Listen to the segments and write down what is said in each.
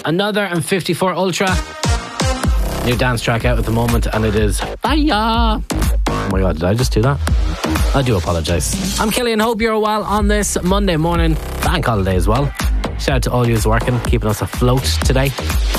Another and 54 Ultra. New dance track out at the moment, and it is Fire. Oh my god, did I just do that? I do apologise. I'm Killian, hope you're well on this Monday morning. Bank holiday as well. Shout out to all yous working, keeping us afloat today.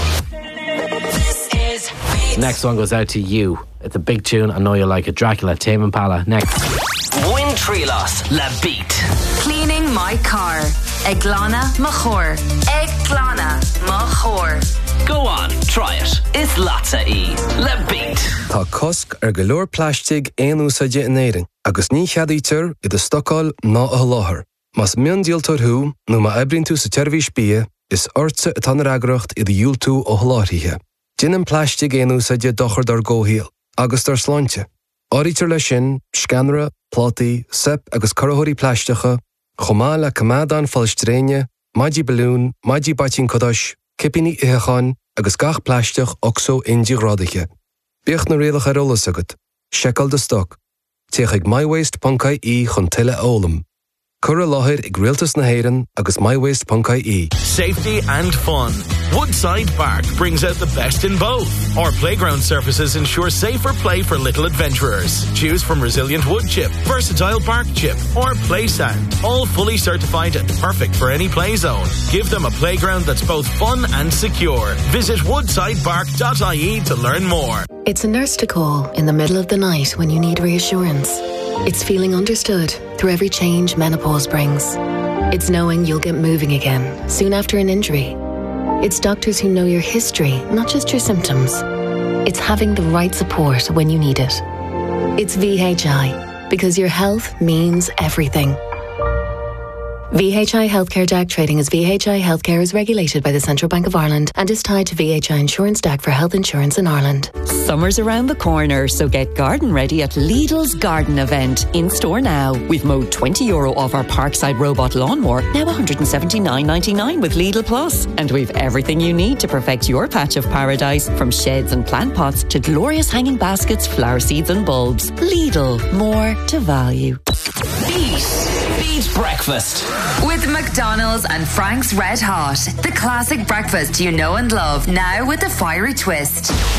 Next one goes out to you. It's a big tune, I know you like it. Dracula, Tame Impala. Next. Win Trilos, La Beat. Cleaning my car. Eglana Machor. Eglana Machor. Go on, try it. It's Latza E. La Beat. Tá cosc galoor plastig úsáide in éireann, agus ní cheadaítear I de stocáil ná a láthair. Mas mion díaltar hu, nó má ebrinn tú sa teirmhís bia, is orsa atá na ragracht I de dúil tú ó thláthraithe. Dinan plastig úsáide dochar dar ggóthaíl, agus dar sláinte. Áirítear le sin, scanra, plátaí, sep agus carthaí plasticha, chomá le cumádán falstréine, maidí balún, maidí batín codáis, cipíní itheáin agus gach plastich oxo indi grádaige. Bíocht na réalach ar olas agad. Shekel de stoc. Teach ag mywaste.ie chun tuile ólam. Cur a láthir ag rialtas na héireann agus mywaste.ie. Safety and fun. Woodside Park brings out the best in both. Our playground surfaces ensure safer play for little adventurers. Choose from resilient wood chip, versatile bark chip, or play sand. All fully certified and perfect for any play zone. Give them a playground that's both fun and secure. Visit woodsidepark.ie to learn more. It's a nurse to call in the middle of the night when you need reassurance. It's feeling understood through every change menopause brings. It's knowing you'll get moving again soon after an injury. It's doctors who know your history, not just your symptoms. It's having the right support when you need it. It's VHI, because your health means everything. VHI Healthcare DAC trading as VHI Healthcare is regulated by the Central Bank of Ireland and is tied to VHI Insurance DAC for health insurance in Ireland. Summer's around the corner, so get garden ready at Lidl's Garden Event. In store now. We've mowed €20 off our Parkside Robot Lawnmower, now $179.99 with Lidl Plus. And we've everything you need to perfect your patch of paradise, from sheds and plant pots to glorious hanging baskets, flower seeds and bulbs. Lidl, more to value. Beat Breakfast. With McDonald's and Frank's Red Hot. The classic breakfast you know and love, now with a fiery twist.